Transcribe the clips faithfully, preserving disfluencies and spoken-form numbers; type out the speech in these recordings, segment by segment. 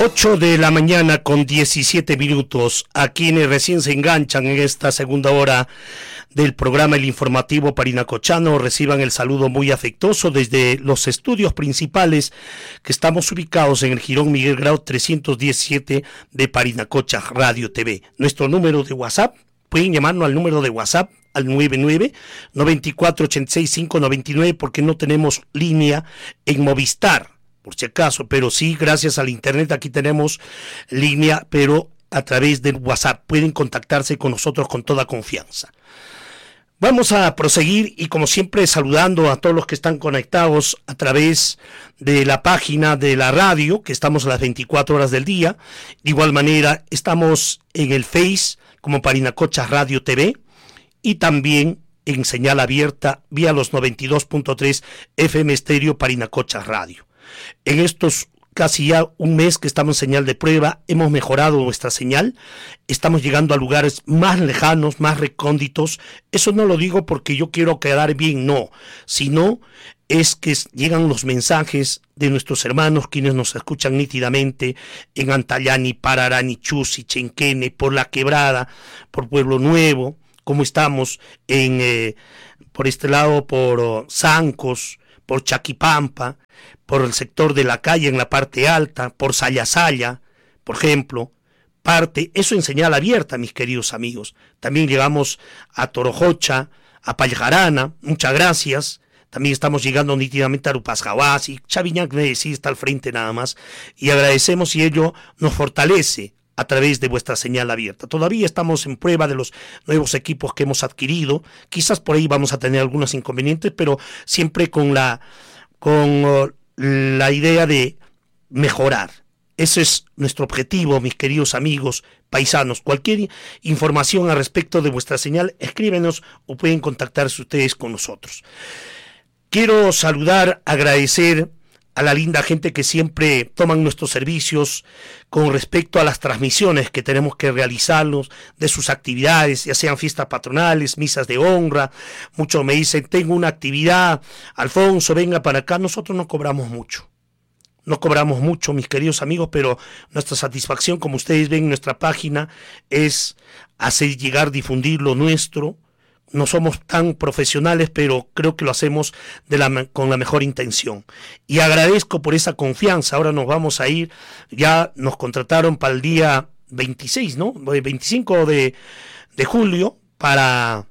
ocho de la mañana con diecisiete minutos, a quienes recién se enganchan en esta segunda hora del programa El Informativo Parinacochano, reciban el saludo muy afectuoso desde los estudios principales que estamos ubicados en el Jirón Miguel Grau trescientos diecisiete de Parinacocha Radio T V. Nuestro número de WhatsApp, pueden llamarnos al número de WhatsApp al nueve nueve, nueve cuatro, ocho seis cinco, nueve nueve, porque no tenemos línea en Movistar, por si acaso, pero sí, gracias al internet aquí tenemos línea, pero a través del WhatsApp pueden contactarse con nosotros con toda confianza. Vamos a proseguir y como siempre saludando a todos los que están conectados a través de la página de la radio, que estamos a las veinticuatro horas del día. De igual manera estamos en el Face como Parinacocha Radio T V y también en señal abierta vía los noventa y dos punto tres F M Estéreo Parinacocha Radio. En estos casi ya un mes que estamos en señal de prueba, hemos mejorado nuestra señal, estamos llegando a lugares más lejanos, más recónditos. Eso no lo digo porque yo quiero quedar bien, no, sino es que llegan los mensajes de nuestros hermanos quienes nos escuchan nítidamente en Antallani, Pararani, Chusi, Chenquene, por La Quebrada, por Pueblo Nuevo, como estamos en eh, por este lado, por oh, Zancos, por Chaquipampa, por el sector de la calle en la parte alta, por Sayasaya, por ejemplo, parte, eso en señal abierta, mis queridos amigos. También llegamos a Torojocha, a Payajarana, muchas gracias. También estamos llegando nítidamente a Rupasjahuas y Chaviñac sí está al frente nada más. Y agradecemos y ello nos fortalece a través de vuestra señal abierta. Todavía estamos en prueba de los nuevos equipos que hemos adquirido. Quizás por ahí vamos a tener algunos inconvenientes, pero siempre con la con uh, la idea de mejorar. Ese es nuestro objetivo, mis queridos amigos paisanos. Cualquier información al respecto de vuestra señal, escríbenos o pueden contactarse ustedes con nosotros. Quiero saludar, agradecer a la linda gente que siempre toman nuestros servicios con respecto a las transmisiones que tenemos que realizarlos de sus actividades, ya sean fiestas patronales, misas de honra. Muchos me dicen, tengo una actividad, Alfonso, venga para acá. Nosotros no cobramos mucho, no cobramos mucho, mis queridos amigos, pero nuestra satisfacción, como ustedes ven en nuestra página, es hacer llegar, difundir lo nuestro. No somos tan profesionales, pero creo que lo hacemos de la, con la mejor intención. Y agradezco por esa confianza. Ahora nos vamos a ir, ya nos contrataron para el día veintiséis, ¿no? veinticinco de, de julio para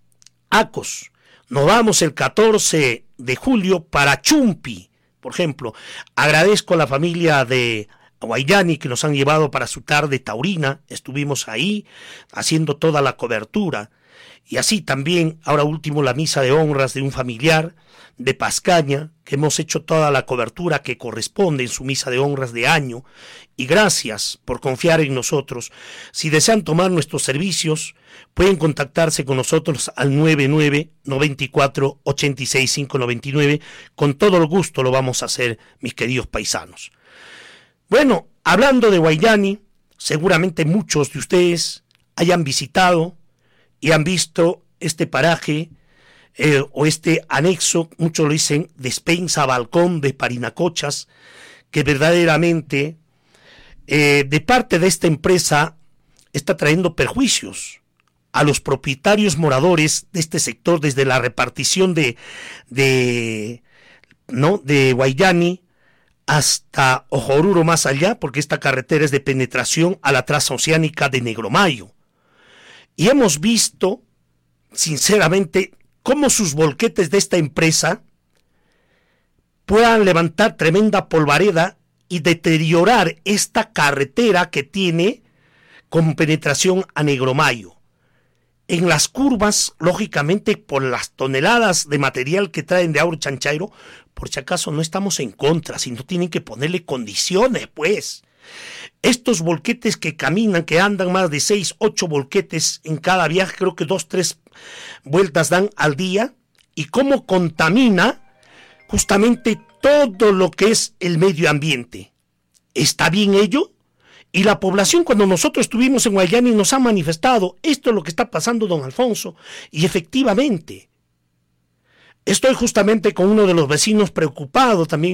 Acos. Nos vamos el catorce de julio para Chumpi, por ejemplo. Agradezco a la familia de Guayani que nos han llevado para su tarde taurina. Estuvimos ahí haciendo toda la cobertura. Y así también, ahora último, la misa de honras de un familiar de Pascaña, que hemos hecho toda la cobertura que corresponde en su misa de honras de año. Y gracias por confiar en nosotros. Si desean tomar nuestros servicios, pueden contactarse con nosotros al nueve nueve, nueve cuatro, ocho seis cinco, nueve nueve. Con todo el gusto lo vamos a hacer, mis queridos paisanos. Bueno, hablando de Guayani, seguramente muchos de ustedes hayan visitado y han visto este paraje eh, o este anexo, muchos lo dicen, despensa balcón de Parinacochas, que verdaderamente eh, de parte de esta empresa está trayendo perjuicios a los propietarios moradores de este sector, desde la repartición de, de, ¿no? de Guayani hasta Ojoruro más allá, porque esta carretera es de penetración a la transoceánica de Negromayo. Y hemos visto, sinceramente, cómo sus volquetes de esta empresa puedan levantar tremenda polvareda y deteriorar esta carretera que tiene con penetración a Negromayo. En las curvas, lógicamente, por las toneladas de material que traen de Auro Chanchairo, por si acaso no estamos en contra, sino tienen que ponerle condiciones, pues. Estos volquetes que caminan, que andan más de seis, ocho volquetes en cada viaje, creo que dos, tres vueltas dan al día, y cómo contamina justamente todo lo que es el medio ambiente. ¿Está bien ello? Y la población, cuando nosotros estuvimos en Guayani, nos ha manifestado, esto es lo que está pasando, don Alfonso, y efectivamente, estoy justamente con uno de los vecinos preocupado también.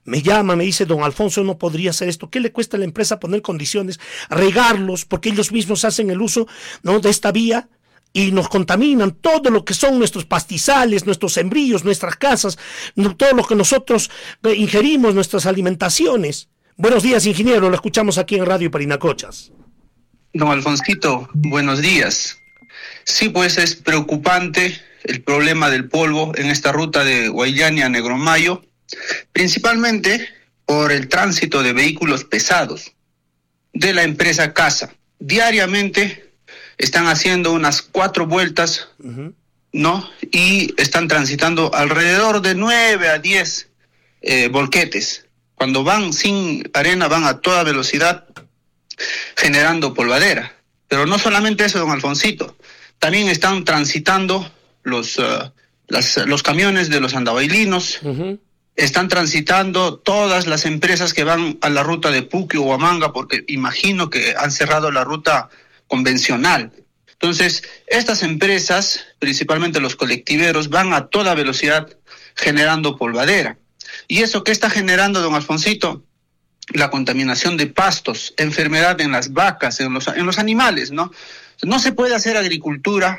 me llama, me dice, don Alfonso, no podría hacer esto. ¿Qué le cuesta a la empresa poner condiciones, regarlos, porque ellos mismos hacen el uso, ¿no?, de esta vía y nos contaminan todo lo que son nuestros pastizales, nuestros sembríos, nuestras casas, no, todo lo que nosotros ingerimos, nuestras alimentaciones? Buenos días, ingeniero, lo escuchamos aquí en Radio Parinacochas. Don Alfonsito, buenos días. Sí, pues es preocupante el problema del polvo en esta ruta de Guayllani a Negromayo, principalmente por el tránsito de vehículos pesados de la empresa Casa. Diariamente están haciendo unas cuatro vueltas, uh-huh. ¿no? Y están transitando alrededor de nueve a diez eh, volquetes. Cuando van sin arena, van a toda velocidad, generando polvadera. Pero no solamente eso, don Alfonsito, también están transitando los, uh, las, los camiones de los andabailinos, uh-huh. están transitando todas las empresas que van a la ruta de Puquio o Huamanga, porque imagino que han cerrado la ruta convencional. Entonces, estas empresas, principalmente los colectiveros, van a toda velocidad generando polvadera. ¿Y eso qué está generando, don Alfonsito? La contaminación de pastos, enfermedad en las vacas, en los, en los animales, ¿no? No se puede hacer agricultura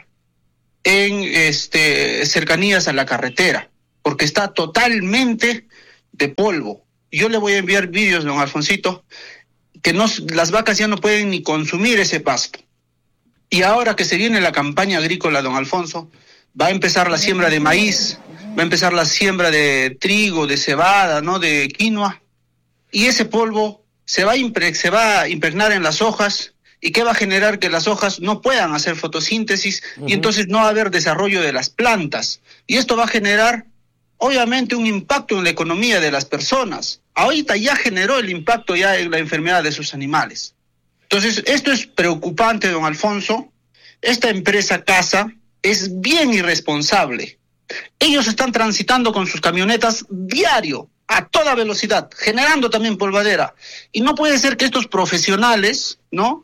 en este, cercanías a la carretera, porque está totalmente de polvo. Yo le voy a enviar vídeos, don Alfonsito, que no, las vacas ya no pueden ni consumir ese pasto. Y ahora que se viene la campaña agrícola, don Alfonso, va a empezar la siembra de maíz, va a empezar la siembra de trigo, de cebada, ¿no?, de quinoa, y ese polvo se va a impre- se va a impregnar en las hojas. ¿Y qué va a generar? Que las hojas no puedan hacer fotosíntesis, uh-huh. y entonces no va a haber desarrollo de las plantas. Y esto va a generar, obviamente, un impacto en la economía de las personas. Ahorita ya generó el impacto ya en la enfermedad de sus animales. Entonces, esto es preocupante, don Alfonso. Esta empresa Casa es bien irresponsable. Ellos están transitando con sus camionetas diario, a toda velocidad, generando también polvadera. Y no puede ser que estos profesionales, ¿no?,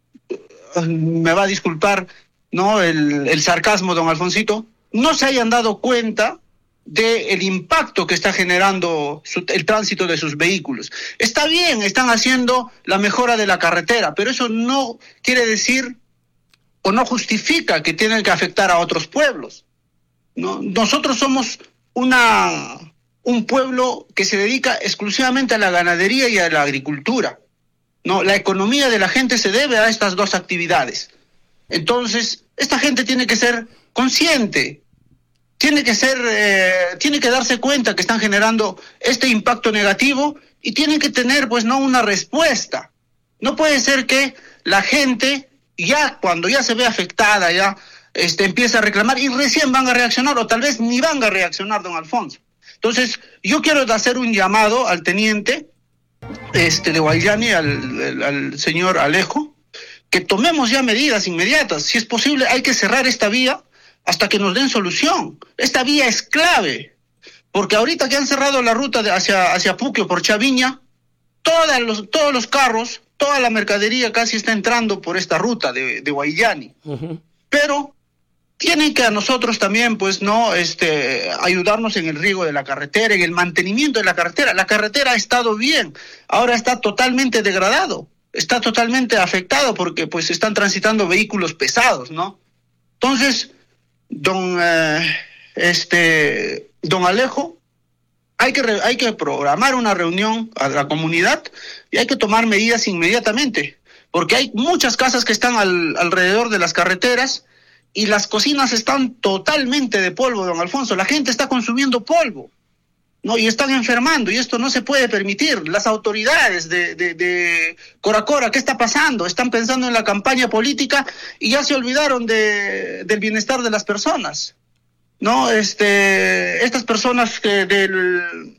me va a disculpar, ¿no?, el, el sarcasmo, don Alfonsito, no se hayan dado cuenta del impacto que está generando su, el tránsito de sus vehículos. Está bien, están haciendo la mejora de la carretera, pero eso no quiere decir o no justifica que tienen que afectar a otros pueblos, ¿no? Nosotros somos una, un pueblo que se dedica exclusivamente a la ganadería y a la agricultura. No, la economía de la gente se debe a estas dos actividades. Entonces, esta gente tiene que ser consciente, tiene que ser, eh, tiene que darse cuenta que están generando este impacto negativo y tienen que tener, pues, no una respuesta. No puede ser que la gente ya cuando ya se ve afectada ya este empieza a reclamar y recién van a reaccionar, o tal vez ni van a reaccionar, don Alfonso. Entonces, yo quiero hacer un llamado al teniente este de Guayllani, al, al, al señor Alejo, que tomemos ya medidas inmediatas. Si es posible, hay que cerrar esta vía hasta que nos den solución. Esta vía es clave, porque ahorita que han cerrado la ruta de hacia, hacia Puquio por Chaviña, todos los, todos los carros, toda la mercadería casi está entrando por esta ruta de, de Guayllani. Uh-huh. Pero tienen que a nosotros también, pues, no, este, ayudarnos en el riego de la carretera, en el mantenimiento de la carretera. La carretera ha estado bien, ahora está totalmente degradado, está totalmente afectado porque, pues, están transitando vehículos pesados, ¿no? Entonces, don, eh, este, don Alejo, hay que re, hay que programar una reunión a la comunidad y hay que tomar medidas inmediatamente, porque hay muchas casas que están al, alrededor de las carreteras. Y las cocinas están totalmente de polvo, don Alfonso. La gente está consumiendo polvo, ¿no? Y están enfermando, y esto no se puede permitir. Las autoridades de, de, de Cora Cora, ¿qué está pasando? Están pensando en la campaña política y ya se olvidaron de, del bienestar de las personas, ¿no? Este, estas personas que del,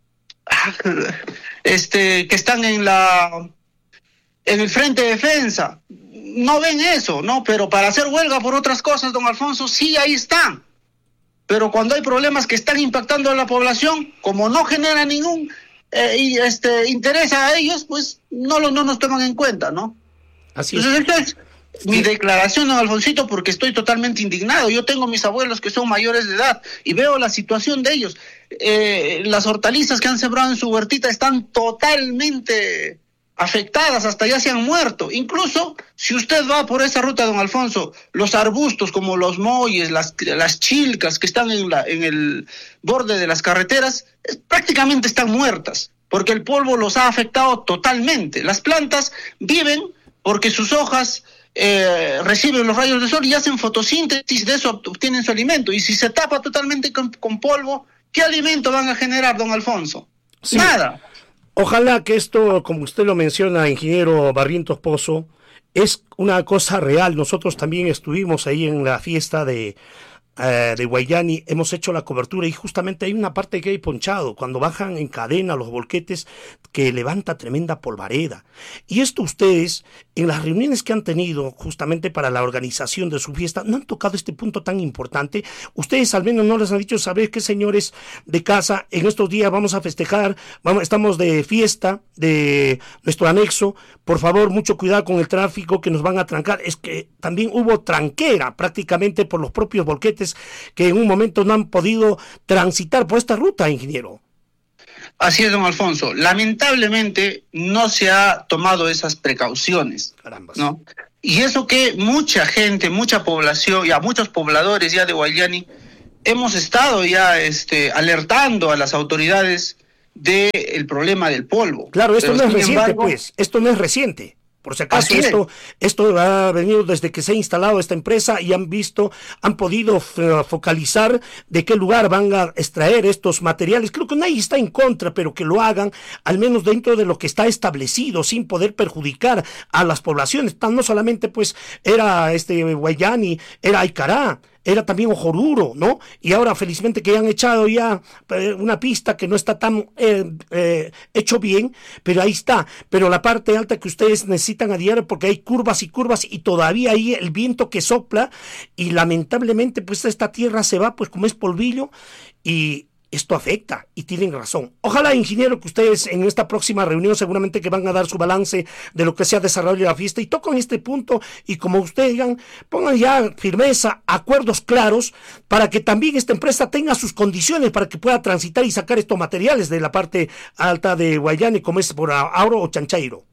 este, que están en la, en el frente de defensa, no ven eso, ¿no? Pero para hacer huelga por otras cosas, don Alfonso, sí, ahí están. Pero cuando hay problemas que están impactando a la población, como no genera ningún eh, y este interés a ellos, pues no lo no nos toman en cuenta, ¿no? Así es. Entonces, esto es, mi declaración, don Alfonsito, porque estoy totalmente indignado. Yo tengo mis abuelos que son mayores de edad y veo la situación de ellos. Eh, las hortalizas que han sembrado en su huertita están totalmente afectadas, hasta ya se han muerto. Incluso si usted va por esa ruta, don Alfonso, los arbustos como los moyes, las, las chilcas que están en, la, en el borde de las carreteras, es, prácticamente están muertas, porque el polvo los ha afectado totalmente. Las plantas viven porque sus hojas eh, reciben los rayos del sol y hacen fotosíntesis, de eso obtienen su alimento. Y si se tapa totalmente con, con polvo, ¿qué alimento van a generar, don Alfonso? Sí. Nada. Ojalá que esto, como usted lo menciona, ingeniero Barrientos Pozo, es una cosa real. Nosotros también estuvimos ahí en la fiesta de, uh, de Guayani, hemos hecho la cobertura y justamente hay una parte que hay ponchado, cuando bajan en cadena los volquetes, que levanta tremenda polvareda. Y esto ustedes, en las reuniones que han tenido justamente para la organización de su fiesta, no han tocado este punto tan importante. Ustedes al menos no les han dicho, ¿sabes qué, señores de casa? En estos días vamos a festejar, vamos, estamos de fiesta de nuestro anexo, por favor, mucho cuidado con el tráfico que nos van a trancar. Es que también hubo tranquera prácticamente por los propios volquetes que en un momento no han podido transitar por esta ruta, ingeniero. Así es, don Alfonso. Lamentablemente no se ha tomado esas precauciones, Carambas. ¿no? Y eso que mucha gente, mucha población, ya muchos pobladores ya de Guayani, hemos estado ya este, alertando a las autoridades del problema del polvo. Claro, esto Pero, no es reciente, embargo, pues. Esto no es reciente. Por si acaso, esto, esto ha venido desde que se ha instalado esta empresa y han visto, han podido focalizar de qué lugar van a extraer estos materiales. Creo que nadie está en contra, pero que lo hagan, al menos dentro de lo que está establecido, sin poder perjudicar a las poblaciones. No solamente, pues, era este Guayani, era Aycará, era también Ojoruro, ¿no? Y ahora felizmente que han echado ya eh, una pista que no está tan eh, eh, hecho bien, pero ahí está. Pero la parte alta que ustedes necesitan a diario, porque hay curvas y curvas y todavía hay el viento que sopla y lamentablemente pues esta tierra se va pues como es polvillo y esto afecta, y tienen razón. Ojalá, ingeniero, que ustedes en esta próxima reunión seguramente que van a dar su balance de lo que se ha desarrollado la fiesta y tocan este punto y como ustedes digan, pongan ya firmeza, acuerdos claros para que también esta empresa tenga sus condiciones para que pueda transitar y sacar estos materiales de la parte alta de Guayani, como es por Auro o Chanchairo.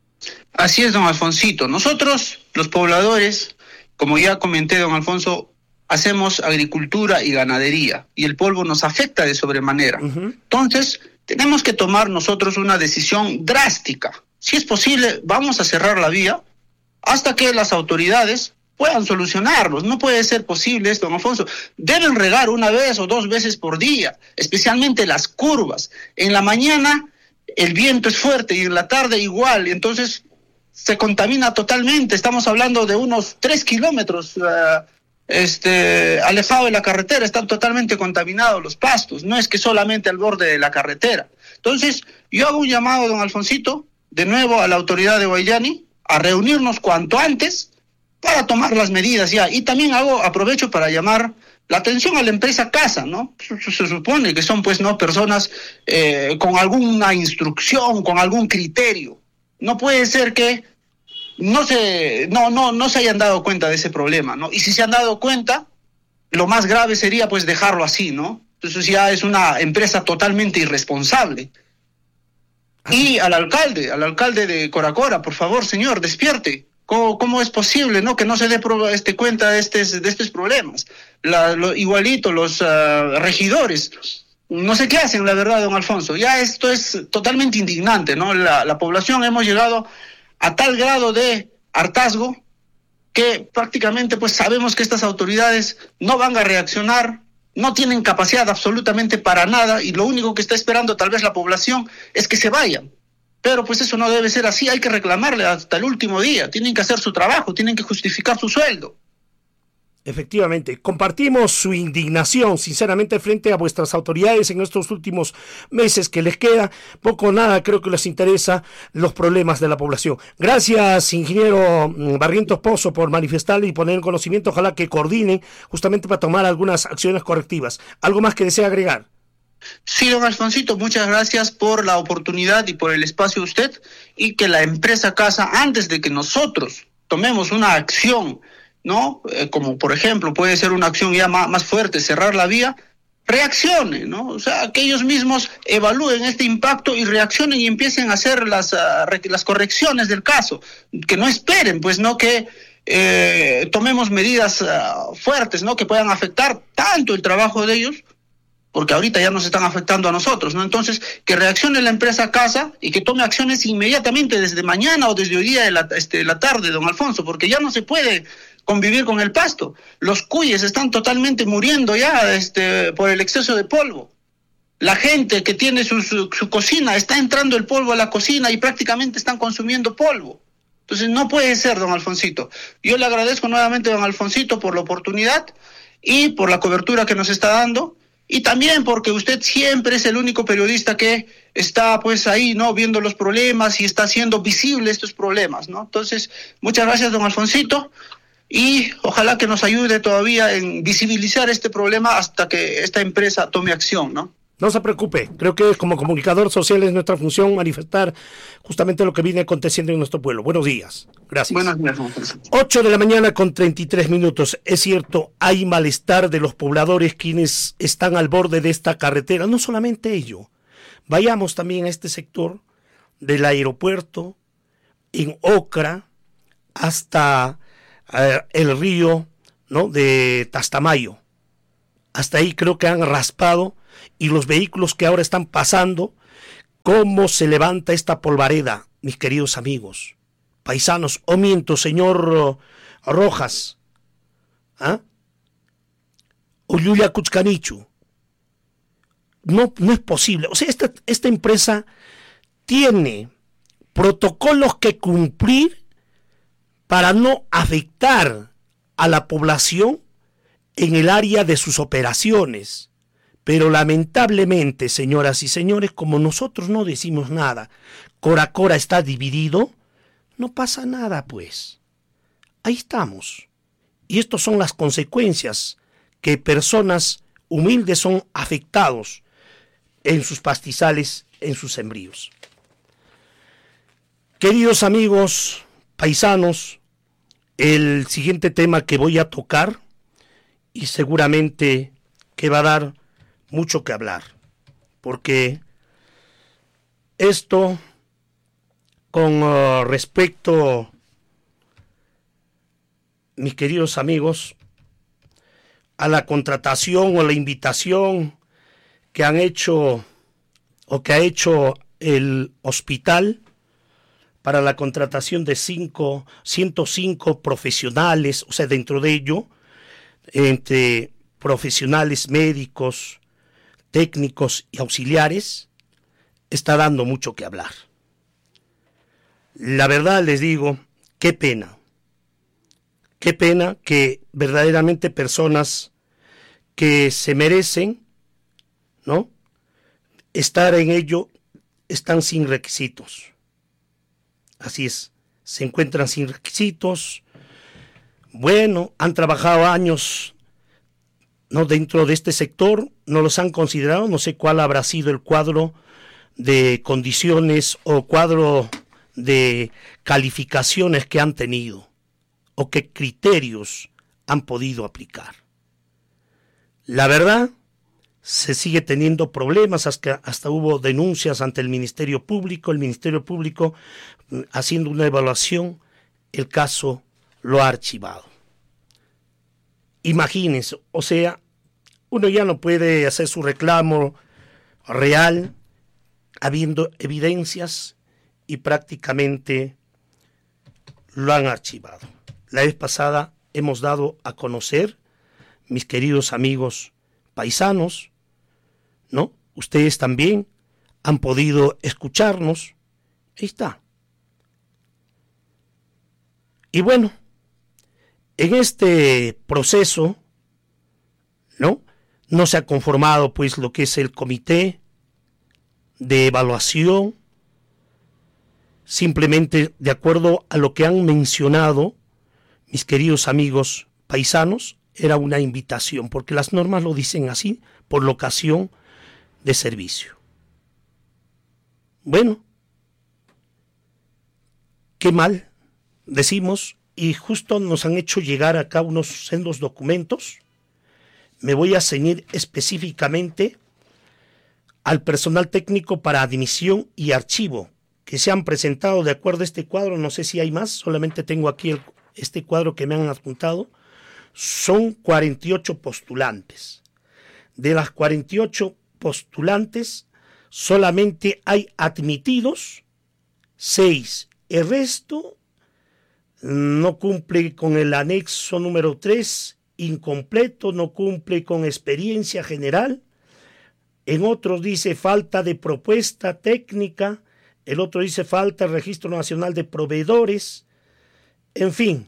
Así es, don Alfonsito. Nosotros, los pobladores, como ya comenté, don Alfonso, hacemos agricultura y ganadería y el polvo nos afecta de sobremanera. Uh-huh. Entonces, tenemos que tomar nosotros una decisión drástica. Si es posible, vamos a cerrar la vía hasta que las autoridades puedan solucionarlos. No puede ser posible esto, don Alfonso. Deben regar una vez o dos veces por día, especialmente las curvas. En la mañana el viento es fuerte y en la tarde igual, entonces se contamina totalmente. Estamos hablando de unos tres kilómetros uh, Este, alejado de la carretera, están totalmente contaminados los pastos, no es que solamente al borde de la carretera. Entonces, yo hago un llamado, don Alfonsito, de nuevo a la autoridad de Guayani, a reunirnos cuanto antes para tomar las medidas ya. Y también hago, aprovecho para llamar la atención a la empresa Casa, ¿no? Se, se supone que son, pues, no personas eh, con alguna instrucción, con algún criterio. No puede ser que no se no no no se hayan dado cuenta de ese problema, ¿no? Y si se han dado cuenta, lo más grave sería pues dejarlo así, ¿no? Entonces ya es una empresa totalmente irresponsable. Y al alcalde, al alcalde de Coracora, por favor, señor, despierte. ¿Cómo, cómo es posible, no, que no se dé pro, este, cuenta de estos de estos problemas? La, lo, igualito los uh, regidores, no sé qué hacen, la verdad, don Alfonso. Ya esto es totalmente indignante, ¿no? La, la población hemos llegado a tal grado de hartazgo que prácticamente pues sabemos que estas autoridades no van a reaccionar, no tienen capacidad absolutamente para nada y lo único que está esperando tal vez la población es que se vayan. Pero pues eso no debe ser así, hay que reclamarle hasta el último día, tienen que hacer su trabajo, tienen que justificar su sueldo. Efectivamente, compartimos su indignación, sinceramente, frente a vuestras autoridades en estos últimos meses que les queda. Poco o nada creo que les interesa los problemas de la población. Gracias, ingeniero Barrientos Pozo, por manifestarle y poner en conocimiento. Ojalá que coordinen justamente para tomar algunas acciones correctivas. ¿Algo más que desea agregar? Sí, don Alfonsito, muchas gracias por la oportunidad y por el espacio de usted y que la empresa Casa, antes de que nosotros tomemos una acción, ¿no? Eh, como por ejemplo puede ser una acción ya más, más fuerte, cerrar la vía, reaccionen, ¿no? O sea, que ellos mismos evalúen este impacto y reaccionen y empiecen a hacer las, uh, re, las correcciones del caso, que no esperen, pues, ¿no? Que eh, tomemos medidas uh, fuertes, ¿no? Que puedan afectar tanto el trabajo de ellos, porque ahorita ya nos están afectando a nosotros, ¿no? Entonces, que reaccione la empresa Casa y que tome acciones inmediatamente desde mañana o desde hoy día de la, este, la tarde, don Alfonso, porque ya no se puede convivir con el pasto. Los cuyes están totalmente muriendo ya este, por el exceso de polvo. La gente que tiene su, su, su cocina, está entrando el polvo a la cocina y prácticamente están consumiendo polvo. Entonces no puede ser, don Alfonsito. Yo le agradezco nuevamente, don Alfonsito, por la oportunidad y por la cobertura que nos está dando, y también porque usted siempre es el único periodista que está pues ahí, ¿no? Viendo los problemas y está haciendo visibles estos problemas, ¿no? Entonces, muchas gracias, don Alfonsito. Y ojalá que nos ayude todavía en visibilizar este problema hasta que esta empresa tome acción, ¿no? No se preocupe, creo que como comunicador social es nuestra función manifestar justamente lo que viene aconteciendo en nuestro pueblo. Buenos días, gracias. Buenos días. ocho de la mañana con treinta y tres minutos. Es cierto, hay malestar de los pobladores quienes están al borde de esta carretera. No solamente ello, vayamos también a este sector del aeropuerto, en Ocra, hasta eh, el río, ¿no?, de Tastamayo. Hasta ahí creo que han raspado, y los vehículos que ahora están pasando, cómo se levanta esta polvareda, mis queridos amigos, paisanos, o miento, señor Rojas, ¿ah? O Yulia Cuchcanichu. No, no es posible. O sea, esta, esta empresa tiene protocolos que cumplir para no afectar a la población en el área de sus operaciones. Pero lamentablemente, señoras y señores, como nosotros no decimos nada, Cora Cora está dividido, no pasa nada, pues. Ahí estamos. Y estas son las consecuencias que personas humildes son afectados en sus pastizales, en sus sembríos. Queridos amigos paisanos, el siguiente tema que voy a tocar, y seguramente que va a dar mucho que hablar, porque esto con uh, respecto, mis queridos amigos, a la contratación o la invitación que han hecho o que ha hecho el hospital para la contratación de cinco, ciento cinco profesionales, o sea, dentro de ello, entre profesionales médicos, técnicos y auxiliares, está dando mucho que hablar. La verdad les digo, qué pena, qué pena que verdaderamente personas que se merecen, ¿no?, estar en ello, están sin requisitos. Así es, se encuentran sin requisitos. Bueno, han trabajado años, ¿no?, dentro de este sector, no los han considerado, no sé cuál habrá sido el cuadro de condiciones o cuadro de calificaciones que han tenido o qué criterios han podido aplicar. La verdad, se sigue teniendo problemas, hasta, hasta hubo denuncias ante el Ministerio Público, el Ministerio Público haciendo una evaluación, el caso lo ha archivado. Imagínense, o sea, uno ya no puede hacer su reclamo real habiendo evidencias y prácticamente lo han archivado. La vez pasada hemos dado a conocer, mis queridos amigos paisanos, ¿no?, ustedes también han podido escucharnos. Ahí está. Y bueno, en este proceso, ¿no?, no se ha conformado pues lo que es el comité de evaluación, simplemente de acuerdo a lo que han mencionado mis queridos amigos paisanos, era una invitación, porque las normas lo dicen así, por locación de servicio. Bueno, qué mal, decimos, y justo nos han hecho llegar acá unos sendos documentos. Me voy a ceñir específicamente al personal técnico para admisión y archivo que se han presentado de acuerdo a este cuadro. No sé si hay más, solamente tengo aquí el, este cuadro que me han adjuntado. Son cuarenta y ocho postulantes. De las cuarenta y ocho postulantes, solamente hay admitidos seis. El resto no cumple con el anexo número tres, incompleto, no cumple con experiencia general. En otros dice falta de propuesta técnica, el otro dice falta de registro nacional de proveedores. En fin,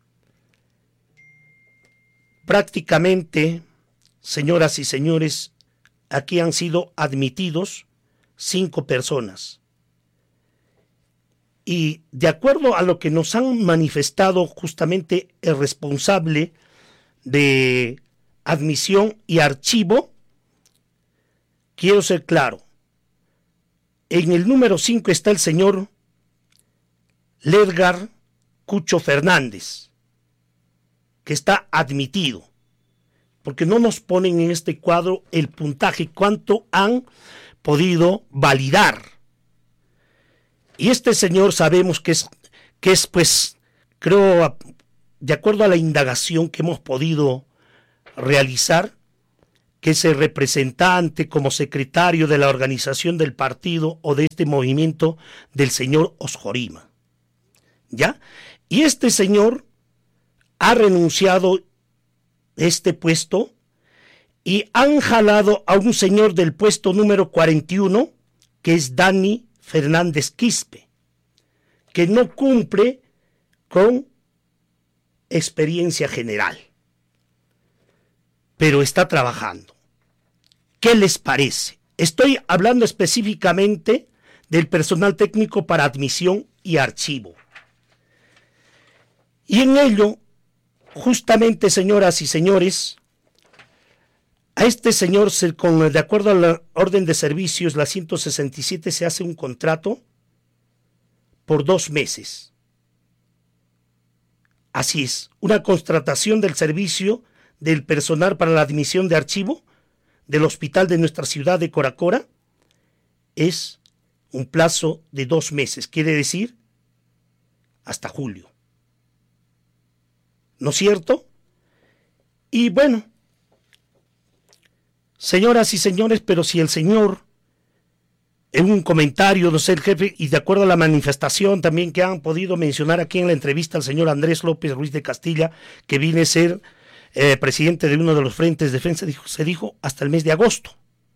prácticamente, señoras y señores, aquí han sido admitidos cinco personas. Y de acuerdo a lo que nos han manifestado justamente el responsable de admisión y archivo, quiero ser claro. En el número cinco está el señor Ledgar Cucho Fernández, que está admitido, porque no nos ponen en este cuadro el puntaje, cuánto han podido validar. Y este señor sabemos que es, que es pues, creo, de acuerdo a la indagación que hemos podido realizar, que es el representante como secretario de la organización del partido o de este movimiento del señor Osjorima. ¿Ya? Y este señor ha renunciado a este puesto y han jalado a un señor del puesto número cuarenta y uno, que es Dani Fernández Quispe, que no cumple con experiencia general, pero está trabajando. ¿Qué les parece? Estoy hablando específicamente del personal técnico para admisión y archivo. Y en ello, justamente, señoras y señores, a este señor, con, de acuerdo a la orden de servicios, la ciento sesenta y siete, se hace un contrato por dos meses. Así es, una contratación del servicio del personal para la admisión de archivo del hospital de nuestra ciudad de Coracora es un plazo de dos meses, quiere decir hasta julio. ¿No es cierto? Y bueno, señoras y señores, pero si el señor, en un comentario, no sé, el jefe, y de acuerdo a la manifestación también que han podido mencionar aquí en la entrevista al señor Andrés López Ruiz de Castilla, que viene a ser eh, presidente de uno de los frentes de defensa, dijo, se dijo hasta el mes de agosto.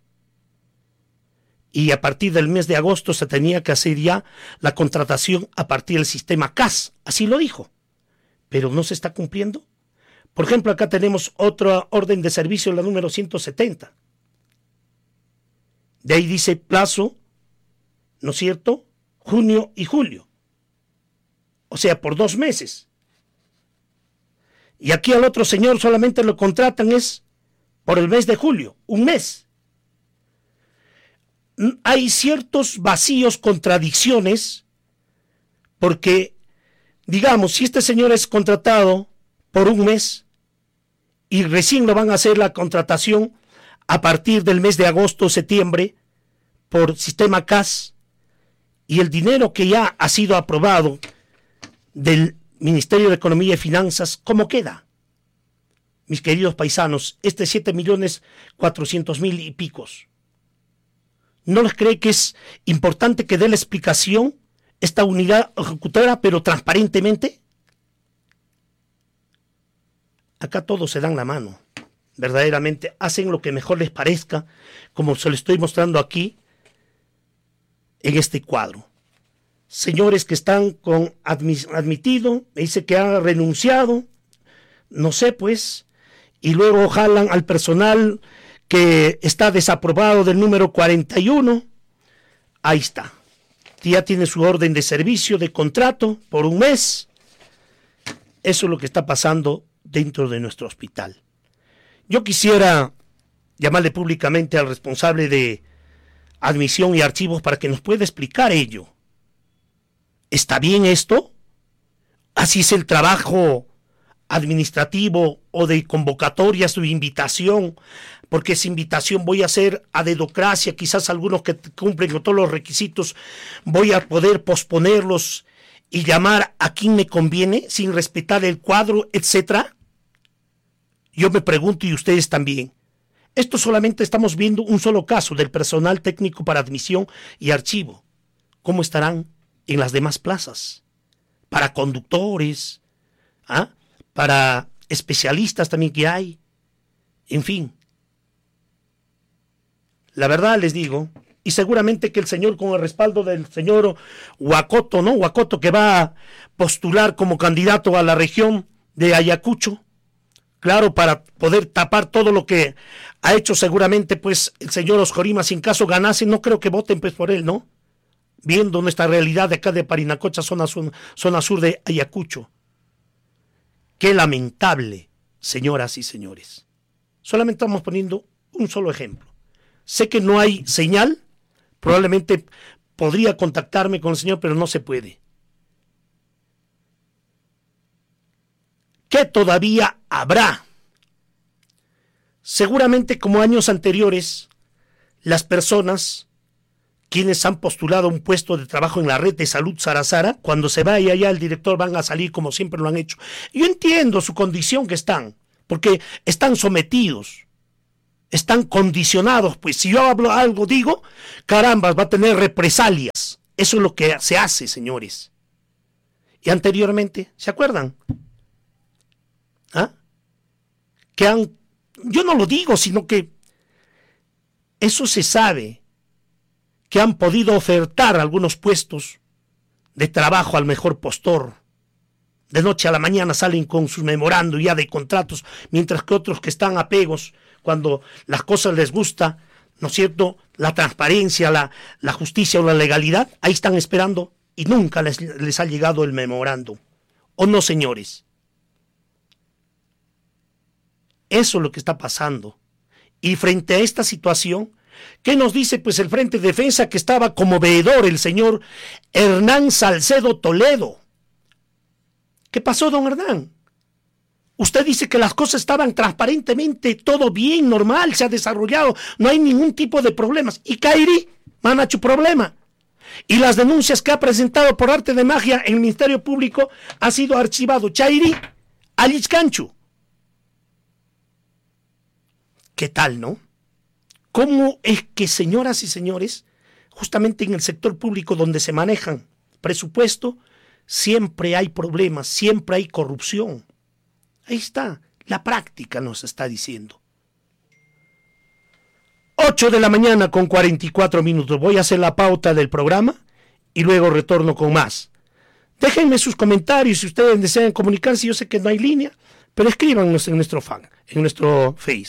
Y a partir del mes de agosto se tenía que hacer ya la contratación a partir del sistema C A S, así lo dijo. Pero no se está cumpliendo. Por ejemplo, acá tenemos otra orden de servicio, la número ciento setenta. De ahí dice plazo, ¿no es cierto?, junio y julio. O sea, por dos meses. Y aquí al otro señor solamente lo contratan es por el mes de julio, un mes. Hay ciertos vacíos, contradicciones, porque, digamos, si este señor es contratado por un mes y recién lo van a hacer la contratación a partir del mes de agosto o septiembre por sistema C A S, y el dinero que ya ha sido aprobado del Ministerio de Economía y Finanzas, ¿cómo queda? Mis queridos paisanos, este siete millones cuatrocientos mil y picos. ¿No les cree que es importante que dé la explicación esta unidad ejecutora, pero transparentemente? Acá todos se dan la mano, verdaderamente, hacen lo que mejor les parezca, como se lo estoy mostrando aquí, en este cuadro. Señores que están con admitido, me dice que han renunciado, no sé pues, y luego jalan al personal que está desaprobado del número cuarenta y uno, ahí está, ya tiene su orden de servicio, de contrato, por un mes. Eso es lo que está pasando dentro de nuestro hospital. Yo quisiera llamarle públicamente al responsable de admisión y archivos para que nos pueda explicar ello. ¿Está bien esto? Así es el trabajo administrativo o de convocatorias o invitación, porque esa invitación voy a hacer a dedocracia, quizás algunos que cumplen con todos los requisitos voy a poder posponerlos y llamar a quien me conviene sin respetar el cuadro, etcétera. Yo me pregunto, y ustedes también, esto solamente estamos viendo un solo caso del personal técnico para admisión y archivo. ¿Cómo estarán en las demás plazas? Para conductores, ¿ah? Para especialistas también que hay, en fin. La verdad les digo, y seguramente que el señor, con el respaldo del señor Huacoto, ¿no? Huacoto, que va a postular como candidato a la región de Ayacucho, claro, para poder tapar todo lo que ha hecho seguramente pues el señor Oscorima, si en caso ganase, no creo que voten pues por él, ¿no? Viendo nuestra realidad de acá de Parinacocha, zona sur, zona sur de Ayacucho. Qué lamentable, señoras y señores. Solamente estamos poniendo un solo ejemplo. Sé que no hay señal, probablemente podría contactarme con el señor, pero no se puede. ¿Qué todavía habrá? Seguramente, como años anteriores, las personas quienes han postulado un puesto de trabajo en la red de salud Sarasara, cuando se vaya allá el director van a salir como siempre lo han hecho. Yo entiendo su condición que están, porque están sometidos, están condicionados, pues si yo hablo algo, digo, caramba, va a tener represalias. Eso es lo que se hace, señores. Y anteriormente, ¿se acuerdan? ¿Ah? Que han, yo no lo digo, sino que eso se sabe, que han podido ofertar algunos puestos de trabajo al mejor postor. De noche a la mañana salen con sus memorandos ya de contratos, mientras que otros que están apegos, cuando las cosas les gusta, ¿no es cierto?, la transparencia, la, la justicia o la legalidad, ahí están esperando y nunca les, les ha llegado el memorando. ¿O no, señores? Eso es lo que está pasando. Y frente a esta situación, ¿qué nos dice pues el Frente de Defensa, que estaba como veedor el señor Hernán Salcedo Toledo? ¿Qué pasó, don Hernán? Usted dice que las cosas estaban transparentemente, todo bien, normal, se ha desarrollado, no hay ningún tipo de problemas. ¿Y Kairi? Manachu, problema. Y las denuncias que ha presentado por arte de magia en el Ministerio Público ha sido archivado. Chairi, Alichcanchu. ¿Qué tal, no? ¿Cómo es que, señoras y señores, justamente en el sector público donde se manejan presupuesto, siempre hay problemas, siempre hay corrupción? Ahí está, la práctica nos está diciendo. ocho de la mañana con cuarenta y cuatro minutos. Voy a hacer la pauta del programa y luego retorno con más. Déjenme sus comentarios si ustedes desean comunicarse. Yo sé que no hay línea, pero escríbanos en nuestro fan, en nuestro Face.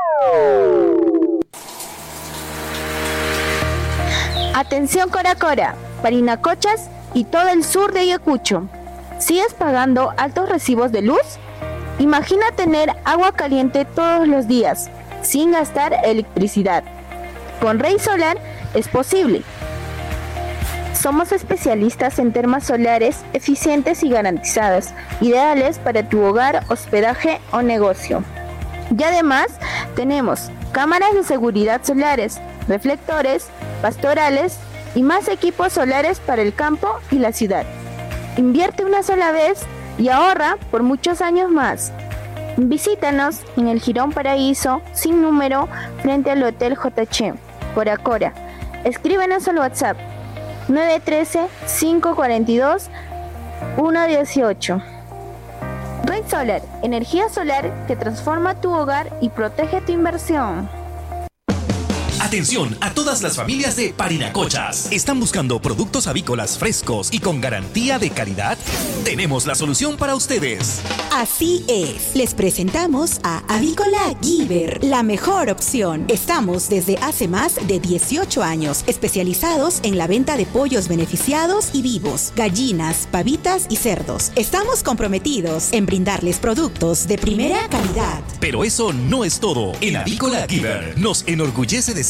Atención Cora Cora, Parinacochas y todo el sur de Ayacucho. ¿Sigues pagando altos recibos de luz? Imagina tener agua caliente todos los días, sin gastar electricidad. Con Rey Solar es posible. Somos especialistas en termas solares eficientes y garantizadas, ideales para tu hogar, hospedaje o negocio. Y además tenemos cámaras de seguridad solares, reflectores, pastorales y más equipos solares para el campo y la ciudad. Invierte una sola vez y ahorra por muchos años más. Visítanos en el Jirón Paraíso, sin número, frente al Hotel J H, Cora Cora. Escríbenos al WhatsApp nueve uno tres, cinco cuatro dos, uno uno ocho. Red Solar, energía solar que transforma tu hogar y protege tu inversión. Atención a todas las familias de Parinacochas. ¿Están buscando productos avícolas frescos y con garantía de calidad? Tenemos la solución para ustedes. Así es. Les presentamos a Avícola Giver, la mejor opción. Estamos desde hace más de dieciocho años especializados en la venta de pollos beneficiados y vivos, gallinas, pavitas y cerdos. Estamos comprometidos en brindarles productos de primera calidad. Pero eso no es todo. En Avícola Giver nos enorgullece decir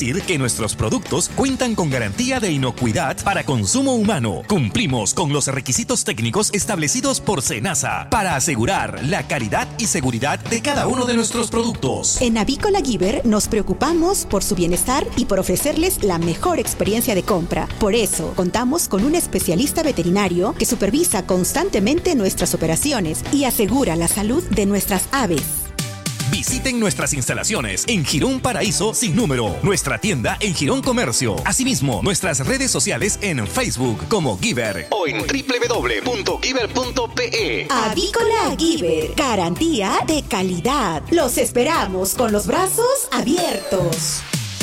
decir que nuestros productos cuentan con garantía de inocuidad para consumo humano. Cumplimos con los requisitos técnicos establecidos por SENASA para asegurar la calidad y seguridad de cada uno de nuestros productos. En Avícola Giver nos preocupamos por su bienestar y por ofrecerles la mejor experiencia de compra. Por eso, contamos con un especialista veterinario que supervisa constantemente nuestras operaciones y asegura la salud de nuestras aves. Visiten nuestras instalaciones en Girón Paraíso sin número, nuestra tienda en Girón Comercio. Asimismo, nuestras redes sociales en Facebook como Giver o en doble u doble u doble u punto giver punto pe. Avícola Giver, garantía de calidad. Los esperamos con los brazos abiertos.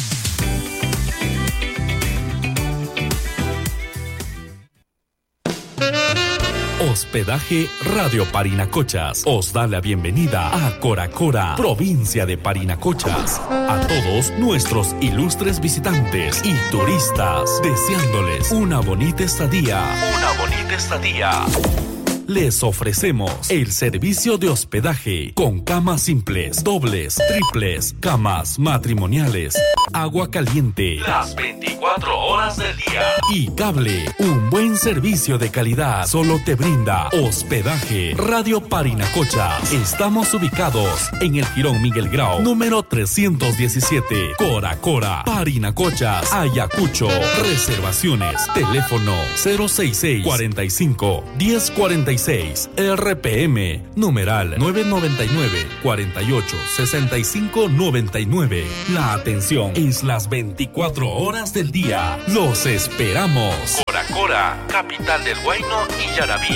Hospedaje Radio Parinacochas os da la bienvenida a Coracora, provincia de Parinacochas. A todos nuestros ilustres visitantes y turistas, deseándoles una bonita estadía. Una bonita estadía. Les ofrecemos el servicio de hospedaje con camas simples, dobles, triples, camas matrimoniales, agua caliente las veinticuatro horas del día y cable. Un buen servicio de calidad solo te brinda Hospedaje Radio Parinacochas. Estamos ubicados en el Jirón Miguel Grau, número trescientos diecisiete, Cora Cora, Parinacochas, Ayacucho. Reservaciones, teléfono cero sesenta y seis, cuarenta y cinco, diez cuarenta y seis, R P M, numeral nueve noventa y nueve, cuarenta y ocho, sesenta y cinco noventa y nueve. La atención es las veinticuatro horas del día. Los esperamos. Cora Cora, capital del Huayno y Yarabí.